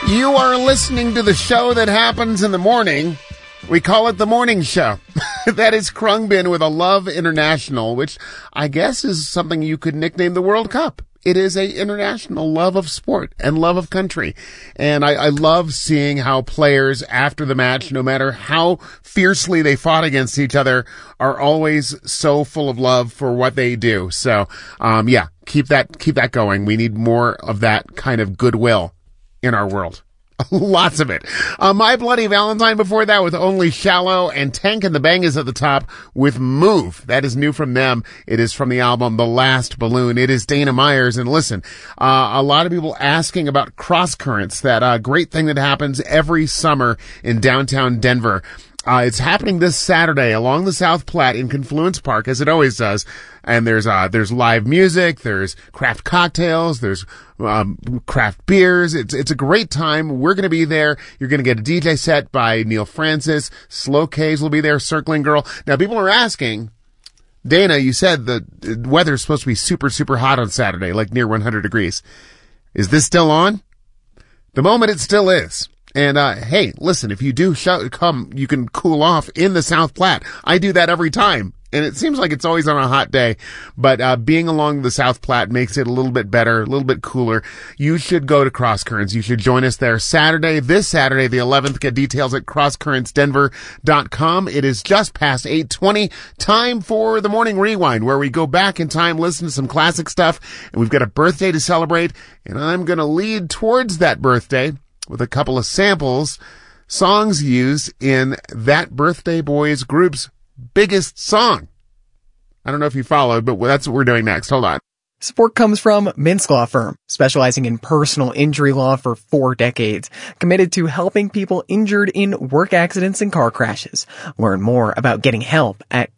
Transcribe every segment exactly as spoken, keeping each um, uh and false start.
You are listening to the show that happens in the morning. We call it the morning show. That is Krungbin with a Love International, which I guess is something you could nickname the World Cup. It is a international love of sport and love of country. And I, I love seeing how players after the match, no matter how fiercely they fought against each other, are always so full of love for what they do. So, um, yeah, keep that, keep that going. We need more of that kind of goodwill in our world. Lots of it. Uh, My Bloody Valentine before that with Only Shallow, and Tank and the Bang is at the top with Move. That is new from them. It is from the album The Last Balloon. It is Dana Myers. And listen, uh, a lot of people asking about Cross Currents, that uh, great thing that happens every summer in downtown Denver. Uh, it's happening this Saturday along the South Platte in Confluence Park, as it always does. And there's, uh, there's live music, there's craft cocktails, there's, um, craft beers. It's, it's a great time. We're going to be there. You're going to get a D J set by Neil Francis. Slow K's will be there, Circling Girl. Now, people are asking, Dana, you said the weather is supposed to be super, super hot on Saturday, like near one hundred degrees. Is this still on? The moment it still is. And, uh, hey, listen, if you do show, come, you can cool off in the South Platte. I do that every time. And it seems like it's always on a hot day, but, uh, being along the South Platte makes it a little bit better, a little bit cooler. You should go to Cross Currents. You should join us there Saturday, this Saturday, the eleventh. Get details at cross currents denver dot com. It is just past eight twenty. Time for the Morning Rewind, where we go back in time, listen to some classic stuff, and we've got a birthday to celebrate, and I'm gonna lead towards that birthday with a couple of samples, songs used in that birthday boy's group's biggest song. I don't know if you followed, but that's what we're doing next. Hold on. Support comes from Mintz Law Firm, specializing in personal injury law for four decades, committed to helping people injured in work accidents and car crashes. Learn more about getting help at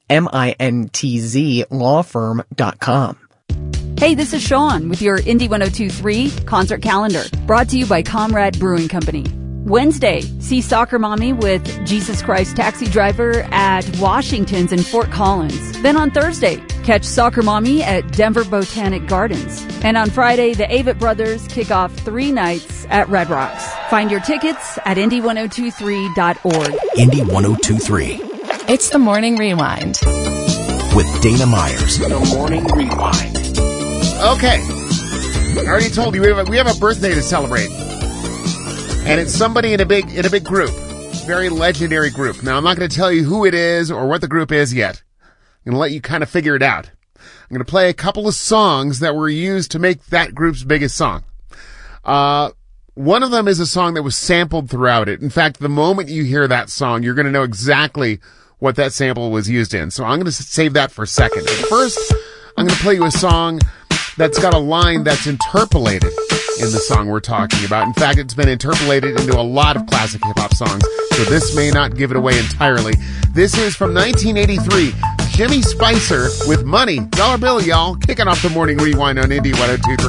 mintz law firm dot com. Hey, this is Sean with your Indy one oh two point three concert calendar, brought to you by Comrade Brewing Company. Wednesday, see Soccer Mommy with Jesus Christ Taxi Driver at Washington's in Fort Collins. Then on Thursday, catch Soccer Mommy at Denver Botanic Gardens. And on Friday, the Avett Brothers kick off three nights at Red Rocks. Find your tickets at indy ten twenty-three dot org. Indy ten twenty-three. It's the Morning Rewind with Dana Myers. The Morning Rewind. Okay. I already told you we have a, we have a birthday to celebrate. And it's somebody in a big in a big group. Very legendary group. Now, I'm not going to tell you who it is or what the group is yet. I'm going to let you kind of figure it out. I'm going to play a couple of songs that were used to make that group's biggest song. Uh, one of them is a song that was sampled throughout it. In fact, the moment you hear that song, you're going to know exactly what that sample was used in. So I'm going to save that for a second. But first, I'm going to play you a song that's got a line that's interpolated in the song we're talking about. In fact, it's been interpolated into a lot of classic hip-hop songs, so this may not give it away entirely. This is from nineteen eighty-three, Jimmy Spicer with Money. Dollar Bill, y'all, kicking off the Morning Rewind on Indy ten twenty-three.